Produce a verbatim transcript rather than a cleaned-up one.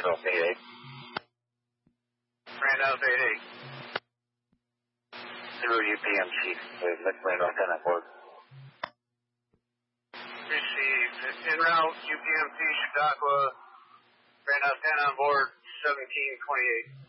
Randolph eight eight. Randolph eight eight. Zero U P M Chief with Randolph ten on board. Received. En route, U P M C Chautauqua, Randolph ten on board, seventeen twenty-eight.